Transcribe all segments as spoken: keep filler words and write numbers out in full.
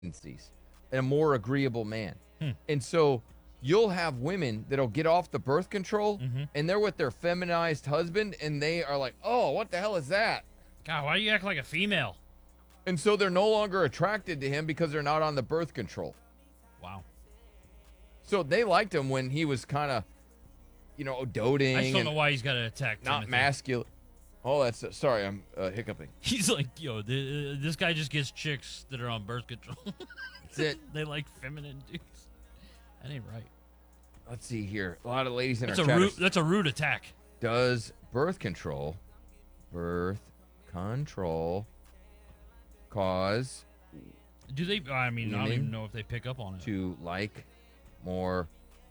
tendencies and a more agreeable man. Hmm. And so you'll have women that'll get off the birth control Mhm. and they're with their feminized husband and they are like, oh, what the hell is that? God, why do you act like a female? And so they're no longer attracted to him because they're not on the birth control. Wow. So they liked him when he was kind of, you know, doting. I just don't and know why he's got to attack not Timothy. masculine. Oh, that's uh, sorry, I'm uh, hiccuping. He's like, yo, the, uh, this guy just gets chicks that are on birth control. That's it. They like feminine dudes. That ain't right. Let's see here. A lot of ladies in That's our a chat. rude. are- That's a rude attack. Does birth control, birth control, cause Do they? I mean, I don't Women even know if they pick up on it. to like more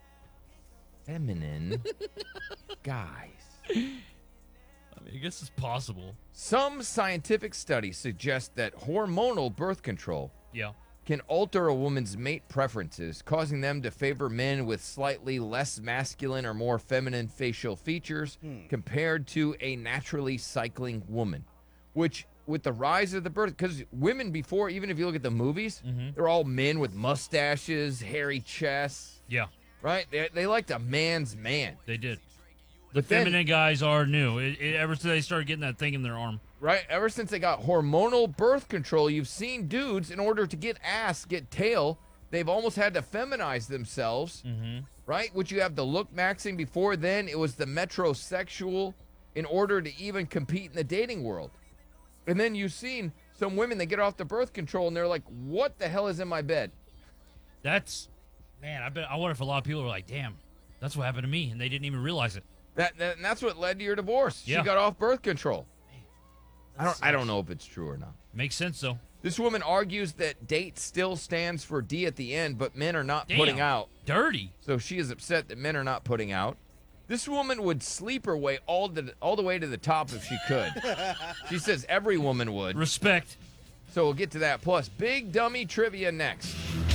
feminine guys? I mean, I guess it's possible. Some scientific studies suggest that hormonal birth control Yeah. can alter a woman's mate preferences, causing them to favor men with slightly less masculine or more feminine facial features compared to a naturally cycling woman. Which, with the rise of the birth, because women before, even if you look at the movies, Mhm. they're all men with mustaches, hairy chests, Yeah. right? They, they liked a man's man, They did. The But then- feminine guys are new. It, it, ever since they started getting that thing in their arm. right? Ever since they got hormonal birth control, you've seen dudes, in order to get ass, get tail, they've almost had to feminize themselves. Mm-hmm. Right? Which you have the look maxing. Before then, it was the metrosexual in order to even compete in the dating world. And then you've seen some women that get off the birth control and they're like, what the hell is in my bed? That's, man. I bet. I wonder if a lot of people are like, damn, that's what happened to me, and they didn't even realize it. That, that and that's what led to your divorce. Yeah. She got off birth control. I don't I don't know if it's true or not. Makes sense though. This woman argues that date still stands for D at the end, but men are not Damn. putting out. Dirty. So she is upset that men are not putting out. This woman would sleep her way all the all the way to the top if she could. She says every woman would. Respect. So we'll get to that. Plus, big dummy trivia next.